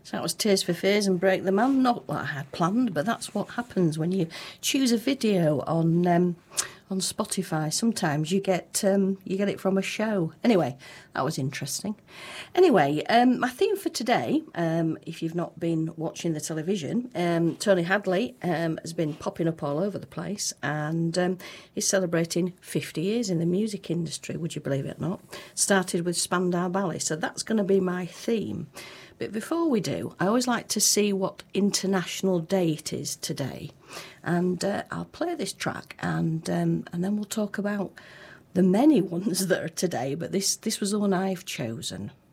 So that was Tears for Fears and Break the Man. Not what I had planned, but that's what happens when you choose a video on Spotify. Sometimes you get it from a show. Anyway, that was interesting. Anyway, my theme for today, if you've not been watching the television, Tony Hadley has been popping up all over the place, and he's celebrating 50 years in the music industry, would you believe it or not? Started with Spandau Ballet, so that's going to be my theme. But before we do, I always like to see what International Day it is today. And I'll play this track, and then we'll talk about the many ones that are today. But this was the one I've chosen.